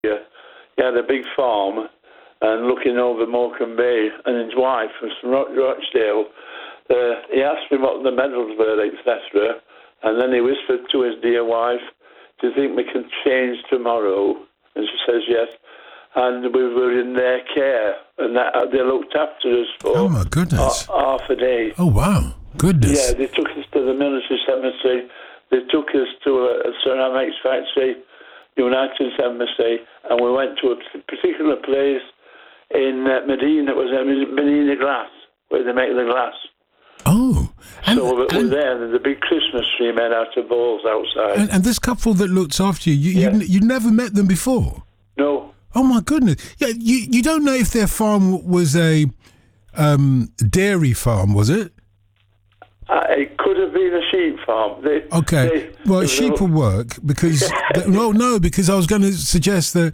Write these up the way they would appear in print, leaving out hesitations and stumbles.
He had a big farm and looking over Morecambe Bay, and his wife was from Rochdale. He asked me what the medals were, etc., and then he whispered to his dear wife, "Do you think we can change tomorrow?" And she says yes. And we were in their care, and they looked after us for oh my goodness, half a day. Oh wow, goodness! Yeah, they took us to the military cemetery. They took us to a ceramics factory, United Embassy, and we went to a particular place in Medina. It was Medina Glass, where they make the glass. Oh, so we're there. There's a big Christmas tree made out of balls outside. And this couple that looked after you never met them before? No. Oh my goodness! Yeah, you don't know if their farm was a dairy farm, was it? It could have been a sheep farm. Sheep will work because because I was going to suggest that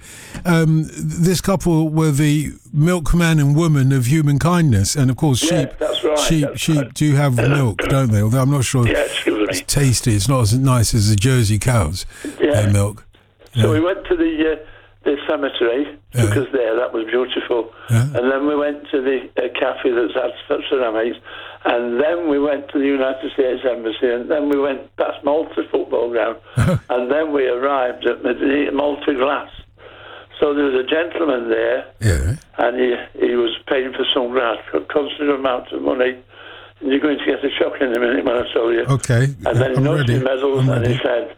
this couple were the milkman and woman of human kindness, and of course sheep. That's right. Sheep do have milk, don't they? Although I'm not sure it's tasty. It's not as nice as the Jersey cows. Their milk. So we went to the cemetery, took us there, that was beautiful. And then we went to the cafe that's at ceramics, and then we went to the United States Embassy, and then we went past Malta football ground, and then we arrived at Malta Glass. So there was a gentleman there, and he was paying for some glass for a considerable amount of money. And you're going to get a shock in a minute when I tell you. Okay. And then he noticed the medals, and he said,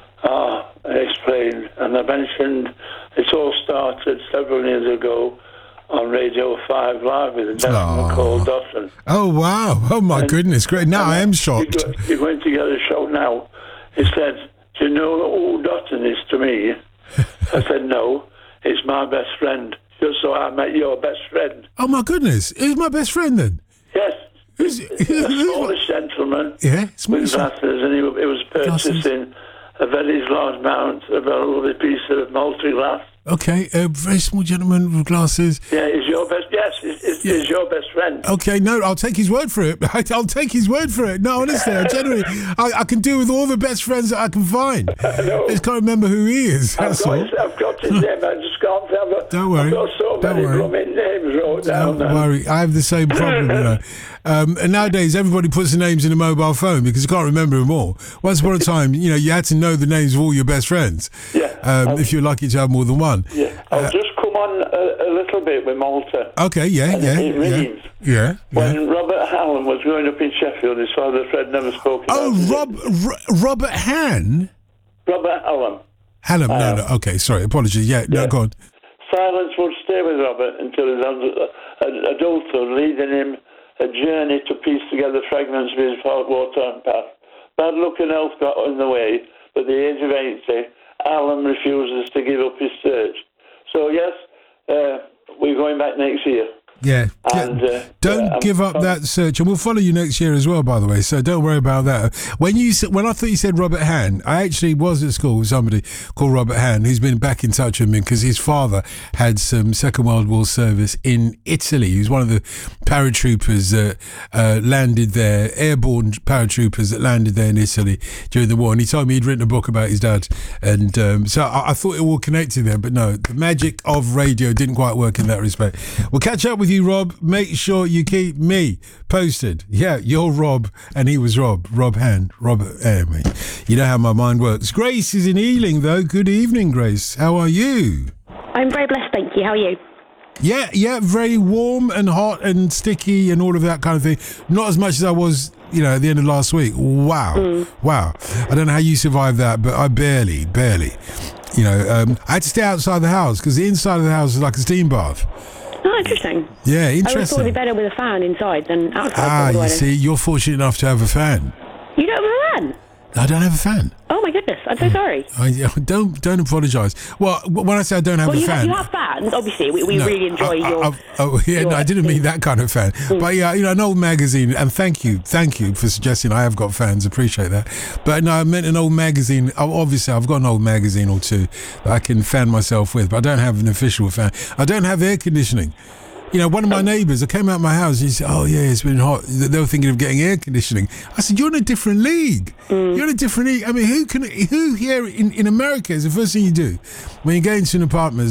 I explained, and I mentioned it all started several years ago on Radio 5 Live with a gentleman called Dotton. Oh, wow. Oh, my goodness. Great. Now I am shocked. You're going to get a shock now. He said, "Do you know who Dotton is to me?" I said, "No, it's my best friend. Just so I met your best friend." Oh, my goodness. He's my best friend then? Yes. A smallish gentleman with glasses, and he was purchasing a very large amount of a lovely piece of Malta glass. Okay, a very small gentleman with glasses. Yeah, he's your best. Yes, he's your best friend. Okay, no, I'll take his word for it. I'll take his word for it. No, honestly, I can do with all the best friends that I can find. I just can't remember who he is. I've got his name. I just can't tell. Don't worry. I've got so many blooming names wrote down. Don't worry. I have the same problem. And nowadays, everybody puts the names in a mobile phone because you can't remember them all. Once upon a time, you had to know the names of all your best friends. If you're lucky to have more than one. Yeah, I'll just come on a little bit with Malta. Okay, yeah. When Robert Hallam was growing up in Sheffield, his father Fred never spoke about Robert Han? Robert Hallam. Hallam, no, okay, sorry, apologies. No, go on. Silence would stay with Robert until his adulthood, leading him a journey to piece together fragments of his wartime past. Bad luck and health got in the way, but at the age of 80, Alan refuses to give up his search. So, yes, we're going back next year. Yeah. Don't give up that search, and we'll follow you next year as well, by the way. So don't worry about that. When I thought you said Robert Han, I actually was at school with somebody called Robert Han, who's been back in touch with me because his father had some Second World War service in Italy. He was one of the paratroopers that landed there, airborne paratroopers that landed there in Italy during the war. And he told me he'd written a book about his dad, and so I thought it all connected there. But no, the magic of radio didn't quite work in that respect. We'll catch up with you, Rob. Make sure you keep me posted. Yeah, you're Rob, and he was Rob Han. Robert. Anyway, you know how my mind works. Grace is in Ealing, though. Good evening, Grace. How are you? I'm very blessed, thank you. How are you? Yeah, very warm and hot and sticky and all of that kind of thing. Not as much as I was, at the end of last week. Wow. I don't know how you survived that, but I barely. I had to stay outside the house because the inside of the house is like a steam bath. Oh, interesting. Yeah, interesting. I would thought it'd be better with a fan inside than outside. You see, you're fortunate enough to have a fan. You don't have a fan? I don't have a fan. Oh my goodness, I'm so sorry. Don't apologise. Well, when I say I don't have a fan... you have fans, obviously. We really enjoy your... I didn't mean that kind of fan. But yeah, an old magazine, and thank you for suggesting I have got fans, appreciate that. But no, I meant an old magazine. Obviously, I've got an old magazine or two that I can fan myself with, but I don't have an official fan. I don't have air conditioning. one of my neighbours, I came out of my house, he said, oh yeah, it's been hot. They were thinking of getting air conditioning. I said, you're in a different league. You're in a different league. I mean, who here in America is the first thing you do when you go into an apartment